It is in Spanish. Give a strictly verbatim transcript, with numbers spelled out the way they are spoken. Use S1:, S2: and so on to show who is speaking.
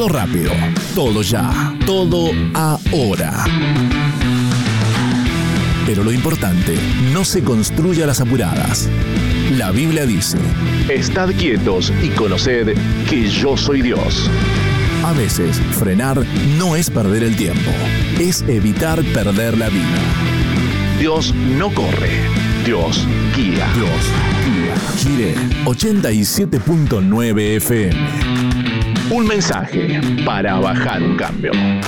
S1: Todo rápido, todo ya, todo ahora. Pero lo importante no se construye a las apuradas. La Biblia dice: estad quietos y conoced que yo soy Dios. A veces, frenar no es perder el tiempo, es evitar perder la vida. Dios no corre, Dios guía. Dios guía. Gire ochenta y siete punto nueve F M. Un mensaje para bajar un cambio.